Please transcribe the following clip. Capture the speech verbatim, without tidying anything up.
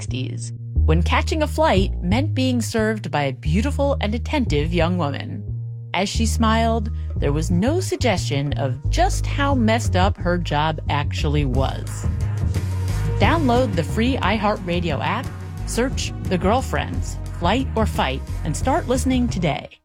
sixties, when catching a flight meant being served by a beautiful and attentive young woman. As she smiled, there was no suggestion of just how messed up her job actually was. Download the free iHeartRadio app, search The Girlfriends, Flight or Fight, and start listening today.